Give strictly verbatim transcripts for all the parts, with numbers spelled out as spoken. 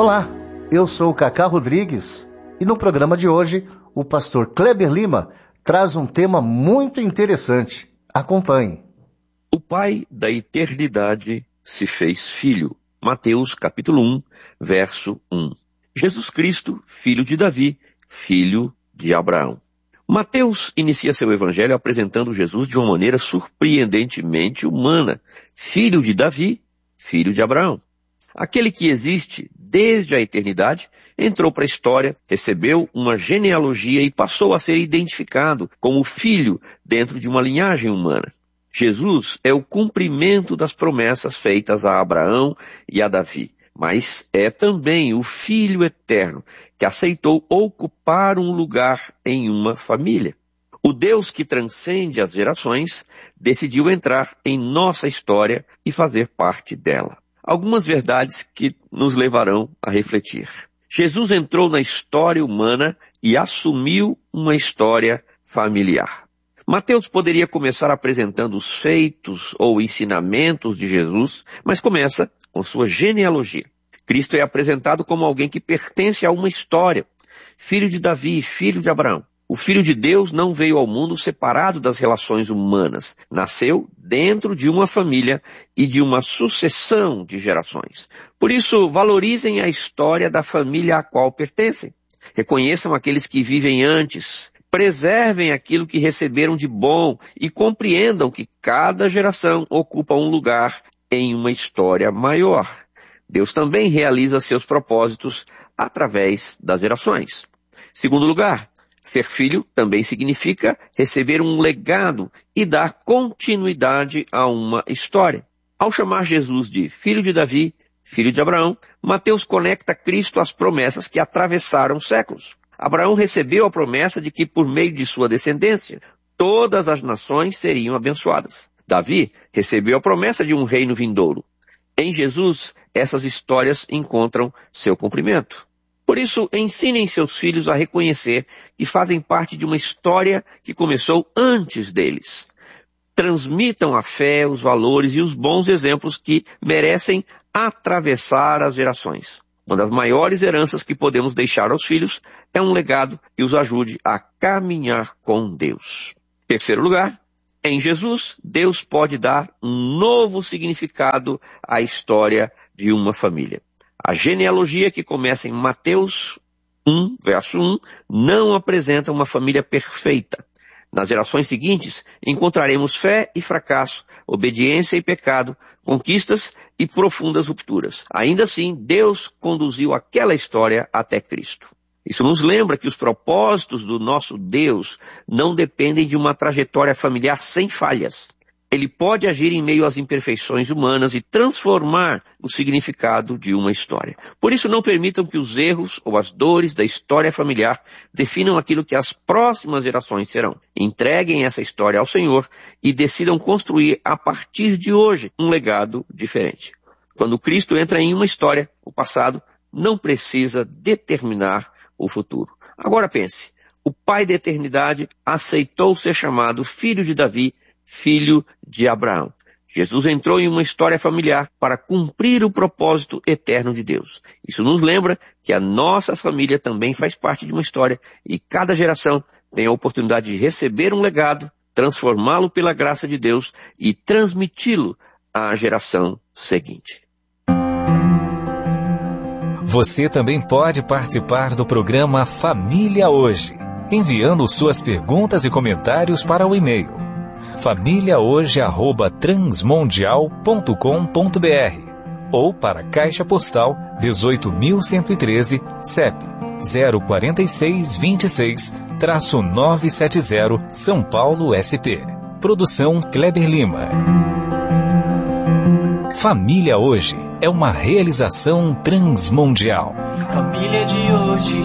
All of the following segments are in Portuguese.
Olá, eu sou o Cacá Rodrigues e no programa de hoje o pastor Kleber Lima traz um tema muito interessante. Acompanhe. O Pai da eternidade se fez filho. Mateus capítulo um, verso um. Jesus Cristo, filho de Davi, filho de Abraão. Mateus inicia seu evangelho apresentando Jesus de uma maneira surpreendentemente humana. Filho de Davi, filho de Abraão. Aquele que existe desde a eternidade entrou para a história, recebeu uma genealogia e passou a ser identificado como filho dentro de uma linhagem humana. Jesus é o cumprimento das promessas feitas a Abraão e a Davi, mas é também o Filho eterno que aceitou ocupar um lugar em uma família. O Deus que transcende as gerações decidiu entrar em nossa história e fazer parte dela. Algumas verdades que nos levarão a refletir. Jesus entrou na história humana e assumiu uma história familiar. Mateus poderia começar apresentando os feitos ou ensinamentos de Jesus, mas começa com sua genealogia. Cristo é apresentado como alguém que pertence a uma história, filho de Davi, filho de Abraão. O Filho de Deus não veio ao mundo separado das relações humanas. Nasceu dentro de uma família e de uma sucessão de gerações. Por isso, valorizem a história da família à qual pertencem. Reconheçam aqueles que vivem antes. Preservem aquilo que receberam de bom e compreendam que cada geração ocupa um lugar em uma história maior. Deus também realiza seus propósitos através das gerações. Segundo lugar, ser filho também significa receber um legado e dar continuidade a uma história. Ao chamar Jesus de filho de Davi, filho de Abraão, Mateus conecta Cristo às promessas que atravessaram séculos. Abraão recebeu a promessa de que por meio de sua descendência, todas as nações seriam abençoadas. Davi recebeu a promessa de um reino vindouro. Em Jesus, essas histórias encontram seu cumprimento. Por isso, ensinem seus filhos a reconhecer que fazem parte de uma história que começou antes deles. Transmitam a fé, os valores e os bons exemplos que merecem atravessar as gerações. Uma das maiores heranças que podemos deixar aos filhos é um legado que os ajude a caminhar com Deus. Terceiro lugar, em Jesus, Deus pode dar um novo significado à história de uma família. A genealogia que começa em Mateus um, verso um, não apresenta uma família perfeita. Nas gerações seguintes, encontraremos fé e fracasso, obediência e pecado, conquistas e profundas rupturas. Ainda assim, Deus conduziu aquela história até Cristo. Isso nos lembra que os propósitos do nosso Deus não dependem de uma trajetória familiar sem falhas. Ele pode agir em meio às imperfeições humanas e transformar o significado de uma história. Por isso, não permitam que os erros ou as dores da história familiar definam aquilo que as próximas gerações serão. Entreguem essa história ao Senhor e decidam construir, a partir de hoje, um legado diferente. Quando Cristo entra em uma história, o passado não precisa determinar o futuro. Agora pense, o Pai da eternidade aceitou ser chamado filho de Davi, filho de Abraão. Jesus entrou em uma história familiar para cumprir o propósito eterno de Deus. Isso nos lembra que a nossa família também faz parte de uma história e cada geração tem a oportunidade de receber um legado, transformá-lo pela graça de Deus e transmiti-lo à geração seguinte. Você também pode participar do programa Família Hoje, enviando suas perguntas e comentários para o e-mail família hoje arroba transmundial ponto com ponto br ou para Caixa Postal dezoito mil cento e treze, C E P zero quatro seis dois seis, nove sete zero, São Paulo, S P. Produção Kleber Lima. Família Hoje é uma realização transmundial. Família de hoje.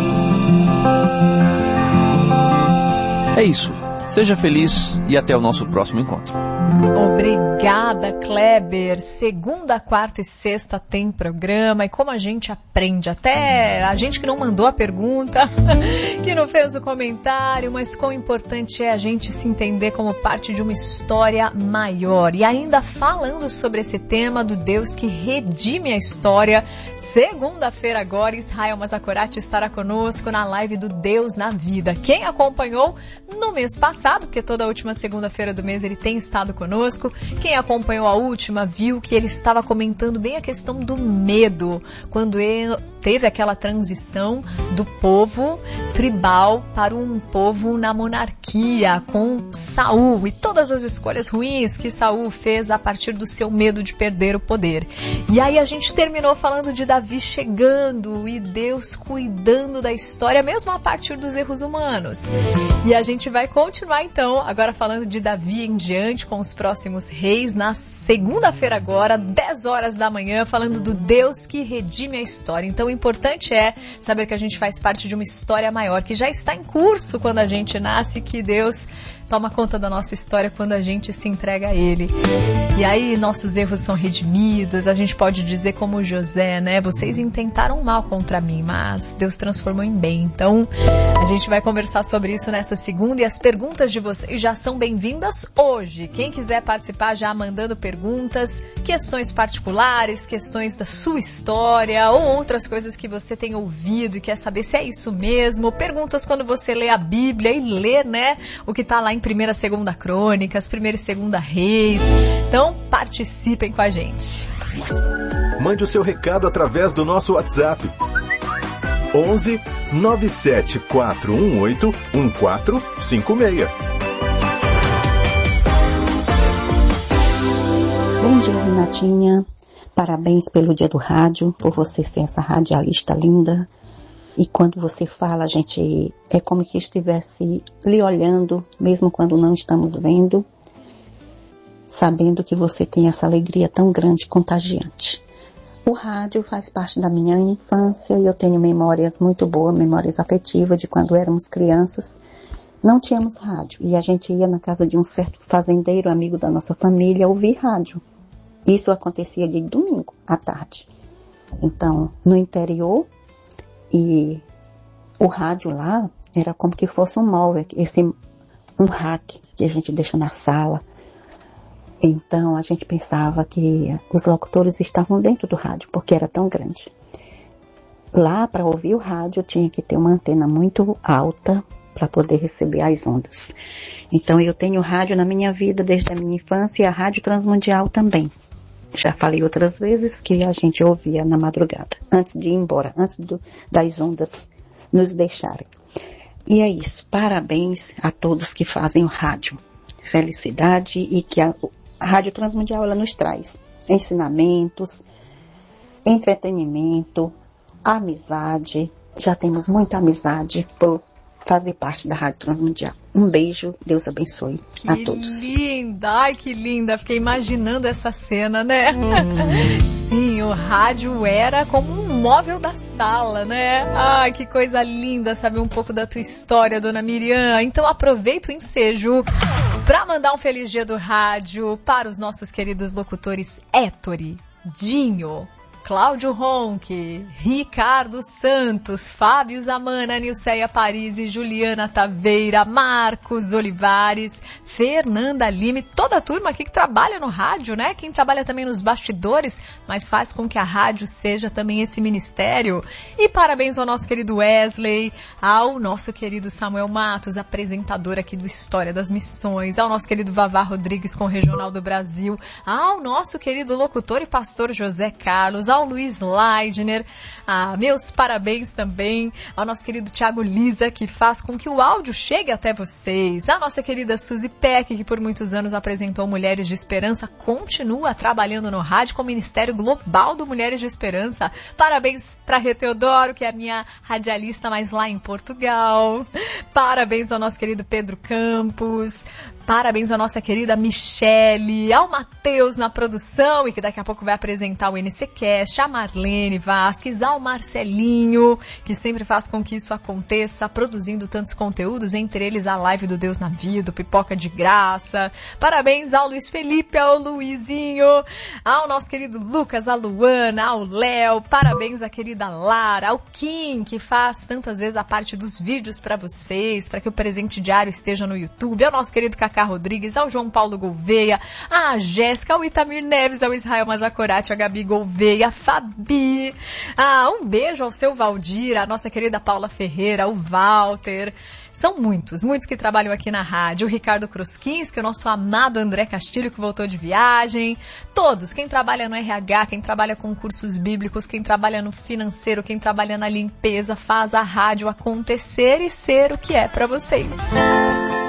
É isso. Seja feliz e até o nosso próximo encontro. Obrigada, Kleber. Segunda, quarta e sexta tem programa e como a gente aprende, até a gente que não mandou a pergunta, que não fez o comentário, mas quão importante é a gente se entender como parte de uma história maior. E ainda falando sobre esse tema do Deus que redime a história segunda-feira agora, Israel Mazakorati estará conosco na live do Deus na Vida. Quem acompanhou no mês passado, porque toda a última segunda-feira do mês ele tem estado conosco, quem acompanhou a última viu que ele estava comentando bem a questão do medo, quando ele teve aquela transição do povo tribal para um povo na monarquia, com Saul e todas as escolhas ruins que Saul fez a partir do seu medo de perder o poder. E aí a gente terminou falando de Davi chegando e Deus cuidando da história, mesmo a partir dos erros humanos. E a gente vai continuar então, agora falando de Davi em diante, com os próximos reis, na segunda-feira agora, dez horas da manhã, falando do Deus que redime a história. Então o importante é saber que a gente faz parte de uma história maior, que já está em curso quando a gente nasce, que Deus toma conta da nossa história quando a gente se entrega a Ele. E aí nossos erros são redimidos, a gente pode dizer como José, né? Vocês intentaram mal contra mim, mas Deus transformou em bem. Então, a gente vai conversar sobre isso nessa segunda e as perguntas de vocês já são bem-vindas hoje. Quem quiser participar já mandando perguntas, questões particulares, questões da sua história ou outras coisas que você tem ouvido e quer saber se é isso mesmo. Perguntas quando você lê a Bíblia e lê, né, o que está lá em primeira e segunda Crônicas, primeira e segunda Reis. Então, participem com a gente. Mande o seu recado através do nosso WhatsApp. onze nove sete quatro um oito um quatro cinco seis. Bom dia, Renatinha. Parabéns pelo dia do rádio, por você ser essa radialista linda. E quando você fala, a gente é como que estivesse lhe olhando, mesmo quando não estamos vendo, sabendo que você tem essa alegria tão grande, contagiante. O rádio faz parte da minha infância e eu tenho memórias muito boas, memórias afetivas de quando éramos crianças. Não tínhamos rádio e a gente ia na casa de um certo fazendeiro, amigo da nossa família, ouvir rádio. Isso acontecia de domingo à tarde. Então, no interior, e o rádio lá era como que fosse um móvel, esse, um rack que a gente deixa na sala. Então a gente pensava que os locutores estavam dentro do rádio, porque era tão grande. Lá, para ouvir o rádio, tinha que ter uma antena muito alta para poder receber as ondas. Então eu tenho rádio na minha vida desde a minha infância e a Rádio Transmundial também. Já falei outras vezes que a gente ouvia na madrugada, antes de ir embora, antes do, das ondas nos deixarem. E é isso, parabéns a todos que fazem o rádio. Felicidade e que a, a Rádio Transmundial ela nos traz ensinamentos, entretenimento, amizade. Já temos muita amizade por fazer parte da Rádio Transmundial. Um beijo, Deus abençoe que a todos. Que linda, ai que linda, fiquei imaginando essa cena, né? Hum. Sim, o rádio era como um móvel da sala, né? Ai, que coisa linda saber um pouco da tua história, dona Miriam. Então aproveita o ensejo para mandar um feliz dia do rádio para os nossos queridos locutores Héctori, Dinho, Cláudio Ronque, Ricardo Santos, Fábio Zamana, Nilceia Paris, Juliana Taveira, Marcos Olivares, Fernanda Lima, toda a turma aqui que trabalha no rádio, né? Quem trabalha também nos bastidores, mas faz com que a rádio seja também esse ministério. E parabéns ao nosso querido Wesley, ao nosso querido Samuel Matos, apresentador aqui do História das Missões, ao nosso querido Vavá Rodrigues com o Regional do Brasil, ao nosso querido locutor e pastor José Carlos, ao Luiz Leidner, ah, meus parabéns também ao nosso querido Thiago Lisa, que faz com que o áudio chegue até vocês, a nossa querida Suzy Peck, que por muitos anos apresentou Mulheres de Esperança, continua trabalhando no rádio com o Ministério Global do Mulheres de Esperança. Parabéns para Rê Teodoro, que é a minha radialista, mas lá em Portugal. Parabéns ao nosso querido Pedro Campos. Parabéns à nossa querida Michele, ao Matheus na produção e que daqui a pouco vai apresentar o N C Cast, a Marlene Vasques, ao Marcelinho, que sempre faz com que isso aconteça, produzindo tantos conteúdos, entre eles a live do Deus na Vida, o Pipoca de Graça. Parabéns ao Luiz Felipe, ao Luizinho, ao nosso querido Lucas, a Luana, ao Léo. Parabéns à querida Lara, ao Kim, que faz tantas vezes a parte dos vídeos para vocês, para que o presente diário esteja no YouTube, ao nosso querido Cacá Cacá Rodrigues, ao João Paulo Gouveia, a Jéssica, ao Itamir Neves, ao Israel Mazacorati, a Gabi Gouveia, a Fabi. Ah, um beijo ao seu Valdir, a nossa querida Paula Ferreira, o Walter. São muitos, muitos que trabalham aqui na rádio. O Ricardo Kruskinski, o nosso amado André Castilho, que voltou de viagem. Todos, quem trabalha no R H, quem trabalha com cursos bíblicos, quem trabalha no financeiro, quem trabalha na limpeza, faz a rádio acontecer e ser o que é para vocês.